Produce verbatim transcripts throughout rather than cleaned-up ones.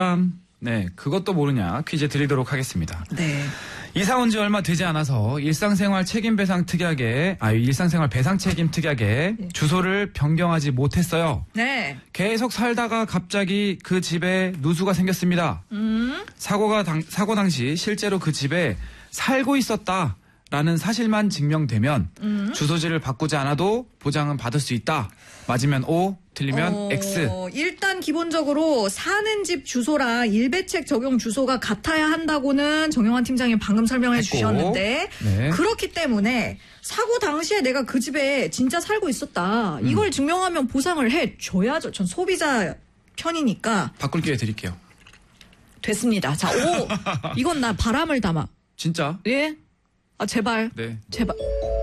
네, 그것도 모르냐 퀴즈 드리도록 하겠습니다. 네. 이사 온 지 얼마 되지 않아서 일상생활 책임 배상 특약에, 아, 일상생활 배상 책임 특약에 네. 주소를 변경하지 못했어요. 네. 계속 살다가 갑자기 그 집에 누수가 생겼습니다. 음. 사고가 당, 사고 당시 실제로 그 집에 살고 있었다라는 사실만 증명되면 음. 주소지를 바꾸지 않아도 보장은 받을 수 있다. 맞으면 O, 틀리면 어, X. 일단 기본적으로 사는 집 주소랑 일배책 적용 주소가 같아야 한다고는 정영환 팀장님 방금 설명해 했고, 주셨는데 네. 그렇기 때문에 사고 당시에 내가 그 집에 진짜 살고 있었다. 음. 이걸 증명하면 보상을 해줘야죠. 전 소비자 편이니까. 바꿀 기회 드릴게요. 됐습니다. 자, 오. 이건 나 바람을 담아. 진짜? 예? 아, 제발. 네. 제발.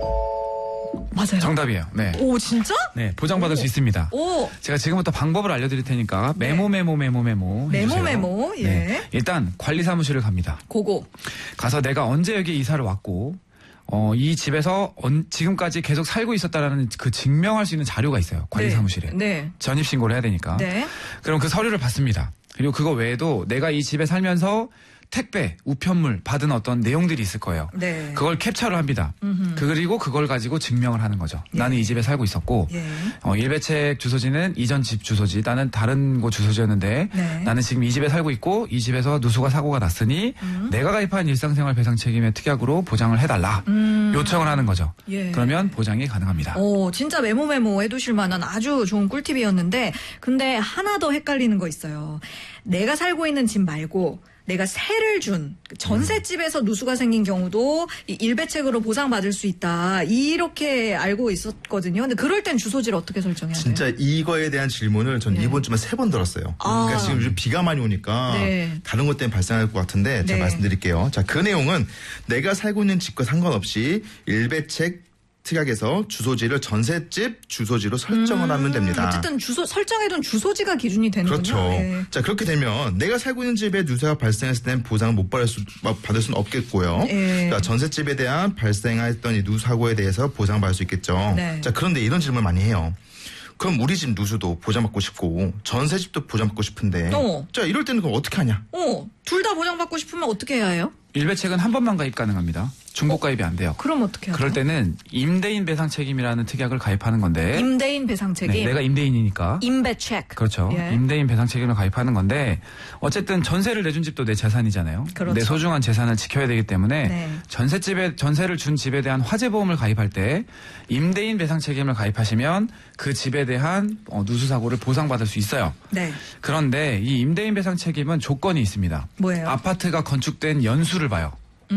맞아요. 정답이에요. 네. 오, 진짜? 네, 보장받을 오. 수 있습니다. 오. 제가 지금부터 방법을 알려드릴 테니까 네. 메모 메모 메모 메모 메모 해주세요. 메모, 예. 네. 일단 관리사무실을 갑니다. 고고. 가서 내가 언제 여기 이사를 왔고 어, 이 집에서 언, 지금까지 계속 살고 있었다라는 그 증명할 수 있는 자료가 있어요. 관리사무실에. 네. 네. 전입신고를 해야 되니까. 네. 그럼 그 서류를 받습니다. 그리고 그거 외에도 내가 이 집에 살면서 택배, 우편물 받은 어떤 내용들이 있을 거예요. 네. 그걸 캡처를 합니다. 음흠. 그리고 그걸 가지고 증명을 하는 거죠. 예. 나는 이 집에 살고 있었고 예. 어, 일배책 주소지는 이전 집 주소지, 나는 다른 곳 주소지였는데 네. 나는 지금 이 집에 살고 있고 이 집에서 누수가 사고가 났으니 음. 내가 가입한 일상생활 배상 책임의 특약으로 보장을 해달라. 음. 요청을 하는 거죠. 예. 그러면 보장이 가능합니다. 오, 진짜 메모 메모 해두실 만한 아주 좋은 꿀팁이었는데 근데 하나 더 헷갈리는 거 있어요. 내가 살고 있는 집 말고 내가 세를 준 전셋집에서 누수가 생긴 경우도 이 일배책으로 보상받을 수 있다. 이렇게 알고 있었거든요. 근데 그럴 땐 주소지를 어떻게 설정해야 돼요? 진짜 이거에 대한 질문을 전 네. 이번 주만 세 번 들었어요. 아. 그러니까 지금 요즘 비가 많이 오니까 네. 다른 것 때문에 발생할 것 같은데 제가 네. 말씀드릴게요. 자, 그 내용은 내가 살고 있는 집과 상관없이 일배책 특약에서 주소지를 전셋집 주소지로 설정을 음, 하면 됩니다. 어쨌든 주소 설정해둔 주소지가 기준이 되는군요. 그렇죠. 예. 자, 그렇게 되면 내가 살고 있는 집에 누수가 발생했을 땐 보상을 못 받을, 수, 받을 수는 없겠고요. 예. 자, 전셋집에 대한 발생했던 이 누수 사고에 대해서 보상받을 수 있겠죠. 네. 자, 그런데 이런 질문을 많이 해요. 그럼 우리 집 누수도 보장받고 싶고 전셋집도 보장받고 싶은데 어. 자, 이럴 때는 그럼 어떻게 하냐? 어, 둘 다 보장받고 싶으면 어떻게 해야 해요? 일배책은 한 번만 가입 가능합니다. 중복 가입이 안 돼요. 그럼 어떻게 해야 그럴 돼요? 때는 임대인 배상 책임이라는 특약을 가입하는 건데 임대인 배상 책임. 네, 내가 임대인이니까 임배책. 그렇죠. 예. 임대인 배상 책임을 가입하는 건데 어쨌든 전세를 내준 집도 내 재산이잖아요. 그렇죠. 내 소중한 재산을 지켜야 되기 때문에 네. 전세집에 전세를 준 집에 대한 화재보험을 가입할 때 임대인 배상 책임을 가입하시면 그 집에 대한 어, 누수 사고를 보상받을 수 있어요. 네. 그런데 이 임대인 배상 책임은 조건이 있습니다. 뭐예요? 아파트가 건축된 연수를 봐요.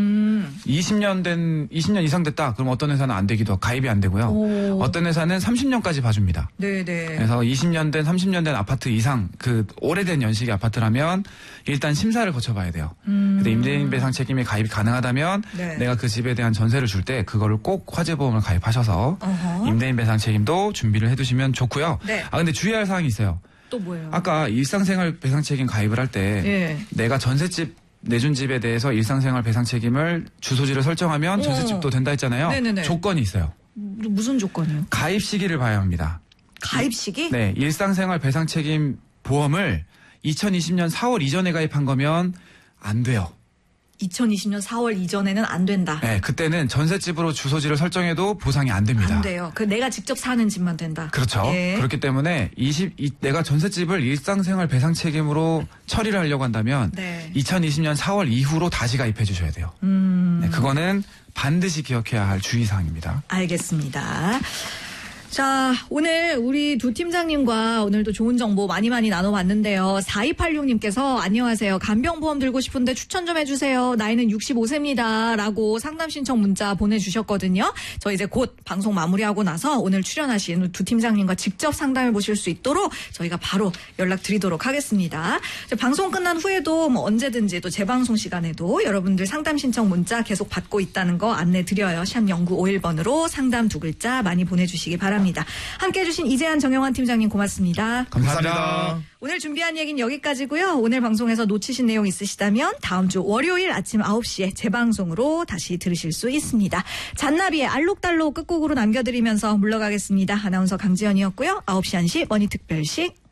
음. 이십 년 된, 이십 년 이상 됐다. 그럼 어떤 회사는 안 되기도 하고 가입이 안 되고요. 오. 어떤 회사는 삼십 년까지 봐줍니다. 네네. 그래서 이십 년 된, 삼십 년 된 아파트 이상, 그, 오래된 연식의 아파트라면 일단 심사를 거쳐봐야 돼요. 음. 근데 임대인 배상 책임이 가입이 가능하다면 네. 내가 그 집에 대한 전세를 줄 때 그거를 꼭 화재보험을 가입하셔서 어허. 임대인 배상 책임도 준비를 해두시면 좋고요. 네. 아, 근데 주의할 사항이 있어요. 또 뭐예요? 아까 일상생활 배상 책임 가입을 할 때 예. 내가 전셋집 내준 집에 대해서 일상생활 배상 책임을 주소지를 설정하면 어. 전셋집도 된다 했잖아요. 네네네. 조건이 있어요. 무슨 조건이요? 가입 시기를 봐야 합니다. 가입 시기? 네, 일상생활 배상 책임 보험을 이천이십 년 사월 이전에 가입한 거면 안 돼요. 이천이십 년 사월 이전에는 안 된다. 네, 그때는 전셋집으로 주소지를 설정해도 보상이 안 됩니다. 안 돼요. 그 내가 직접 사는 집만 된다. 그렇죠. 예. 그렇기 때문에 이십, 이, 내가 전셋집을 일상생활 배상 책임으로 처리를 하려고 한다면 네. 이천이십 년 사월 이후로 다시 가입해 주셔야 돼요. 음. 네, 그거는 반드시 기억해야 할 주의사항입니다. 알겠습니다. 자, 오늘 우리 두 팀장님과 오늘도 좋은 정보 많이 많이 나눠봤는데요. 사이팔육 님께서 안녕하세요. 간병보험 들고 싶은데 추천 좀 해주세요. 나이는 육십오 세입니다. 라고 상담 신청 문자 보내주셨거든요. 저 이제 곧 방송 마무리하고 나서 오늘 출연하신 두 팀장님과 직접 상담해 보실 수 있도록 저희가 바로 연락드리도록 하겠습니다. 방송 끝난 후에도 뭐 언제든지 또 재방송 시간에도 여러분들 상담 신청 문자 계속 받고 있다는 거 안내드려요. 샵 영구오일 번으로 상담 두 글자 많이 보내주시기 바랍니다. 함께해 주신 이재한 정영환 팀장님 고맙습니다. 감사합니다. 감사합니다. 오늘 준비한 얘기는 여기까지고요. 오늘 방송에서 놓치신 내용 있으시다면 다음 주 월요일 아침 아홉 시에 재방송으로 다시 들으실 수 있습니다. 잔나비의 알록달록 끝곡으로 남겨드리면서 물러가겠습니다. 아나운서 강지연이었고요. 아홉 시 한시 머니특별식